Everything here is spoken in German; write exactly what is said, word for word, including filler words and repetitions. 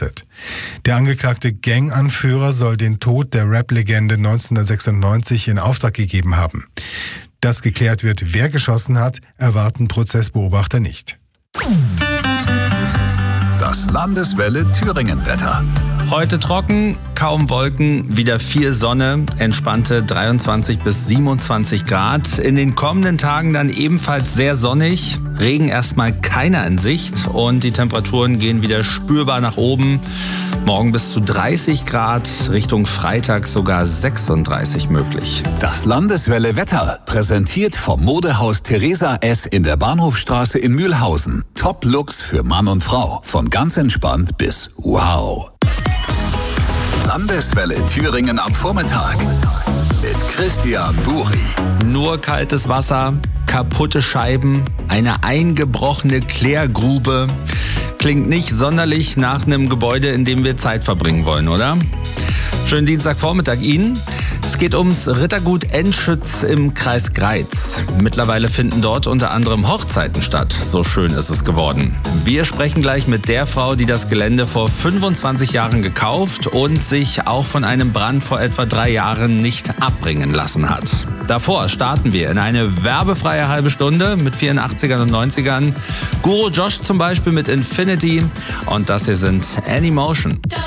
erwartet. Der angeklagte Ganganführer soll den Tod der Rap-Legende neunzehnhundertsechsundneunzig in Auftrag gegeben haben. Dass geklärt wird, wer geschossen hat, erwarten Prozessbeobachter nicht. Das Landeswelle Thüringen-Wetter. Heute trocken, kaum Wolken, wieder viel Sonne, entspannte dreiundzwanzig bis siebenundzwanzig Grad. In den kommenden Tagen dann ebenfalls sehr sonnig, Regen erstmal keiner in Sicht und die Temperaturen gehen wieder spürbar nach oben. Morgen bis zu dreißig Grad, Richtung Freitag sogar sechsunddreißig möglich. Das Landeswelle Wetter, präsentiert vom Modehaus Theresa S. in der Bahnhofstraße in Mühlhausen. Top-Looks für Mann und Frau, von ganz entspannt bis wow. Landeswelle Thüringen am Vormittag mit Christian Buri. Nur kaltes Wasser, kaputte Scheiben, eine eingebrochene Klärgrube. Klingt nicht sonderlich nach einem Gebäude, in dem wir Zeit verbringen wollen, oder? Schönen Dienstagvormittag Ihnen. Es geht ums Rittergut Enschütz im Kreis Greiz. Mittlerweile finden dort unter anderem Hochzeiten statt. So schön ist es geworden. Wir sprechen gleich mit der Frau, die das Gelände vor fünfundzwanzig Jahren gekauft und sich auch von einem Brand vor etwa drei Jahren nicht abbringen lassen hat. Davor starten wir in eine werbefreie halbe Stunde mit vierundachtzigern und neunzigern. Guru Josh zum Beispiel mit Infinity und das hier sind Anymotion.